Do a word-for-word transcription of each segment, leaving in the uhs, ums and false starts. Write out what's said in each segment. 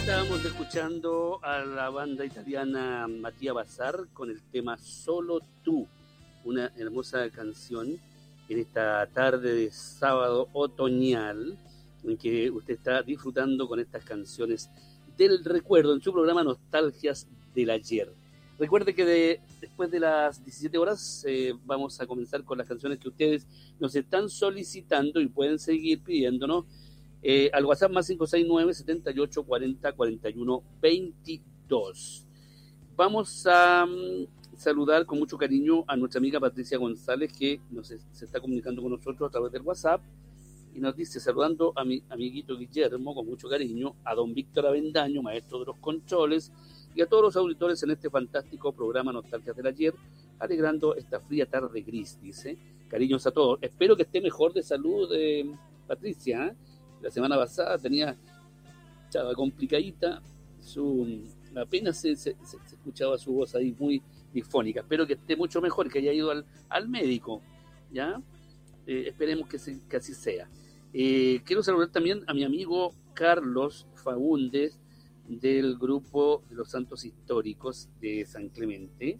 Estábamos escuchando a la banda italiana Mattia Bazar con el tema Solo tú, una hermosa canción en esta tarde de sábado otoñal en que usted está disfrutando con estas canciones del recuerdo en su programa Nostalgias del Ayer. Recuerde que de, después de las diecisiete horas eh, vamos a comenzar con las canciones que ustedes nos están solicitando y pueden seguir pidiéndonos eh, al WhatsApp más cinco seis nueve, setenta y ocho, cuarenta, cuarenta y uno, veintidós. Vamos a um, saludar con mucho cariño a nuestra amiga Patricia González, que nos, se está comunicando con nosotros a través del WhatsApp y nos dice, saludando a mi amiguito Guillermo con mucho cariño, a don Víctor Avendaño, maestro de los controles, y a todos los auditores en este fantástico programa Nostalgias del Ayer, alegrando esta fría tarde gris, dice. Cariños a todos. Espero que esté mejor de salud, eh, Patricia. ¿eh? La semana pasada tenía, estaba complicadita, su, apenas se, se, se escuchaba su voz ahí muy difónica. Espero que esté mucho mejor, que haya ido al, al médico, ¿ya? Eh, esperemos que, se, que así sea. Eh, quiero saludar también a mi amigo Carlos Faúndez, del grupo de los Santos Históricos de San Clemente.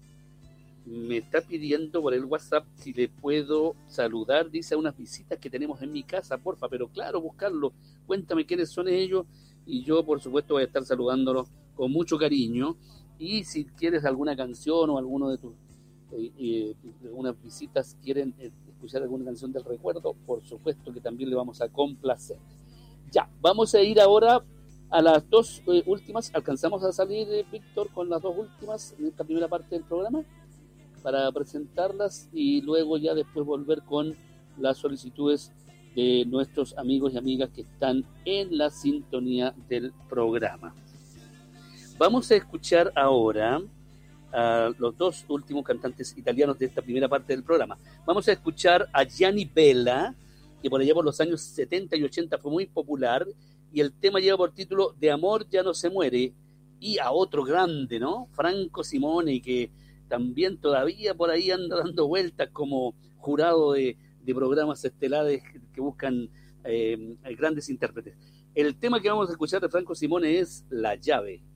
Me está pidiendo por el WhatsApp si le puedo saludar, dice, a unas visitas que tenemos en mi casa, porfa, pero claro, buscarlo, cuéntame quiénes son ellos y yo por supuesto voy a estar saludándolos con mucho cariño. Y si quieres alguna canción o alguno de tus eh, eh, algunas visitas quieren eh, escuchar alguna canción del recuerdo, por supuesto que también le vamos a complacer. Ya, vamos a ir ahora a las dos eh, últimas. ¿Alcanzamos a salir, eh, Víctor, con las dos últimas en esta primera parte del programa para presentarlas y luego ya después volver con las solicitudes de nuestros amigos y amigas que están en la sintonía del programa? Vamos a escuchar ahora a los dos últimos cantantes italianos de esta primera parte del programa. Vamos a escuchar a Gianni Bella, que por allá por los años setenta y ochenta fue muy popular, y el tema lleva por título De amor ya no se muere, y a otro grande, ¿no? Franco Simone, que también todavía por ahí anda dando vueltas como jurado de, de programas estelares que buscan eh, grandes intérpretes. El tema que vamos a escuchar de Franco Simone es La llave.